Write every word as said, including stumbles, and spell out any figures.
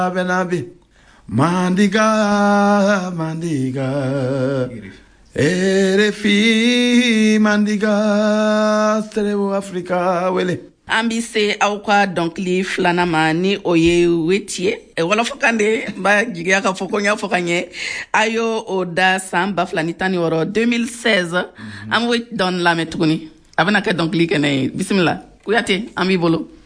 Benabi Mandiga Mandiga R F I Mandiga Stereo Africa wele an bi se aw ka dɔnkili filanan ma ni o ye weti ye wolofakan de ba jigiya ka fɔ ko n y'a fɔ ka ɲɛ a y'o o da san ba fila ni tan ni wɔɔrɔ deux mille seize an bɛ dɔn lamɛn tuguni a bɛna kɛ dɔnkili kɛnɛ ye bisimila Kuyate an b'i bolo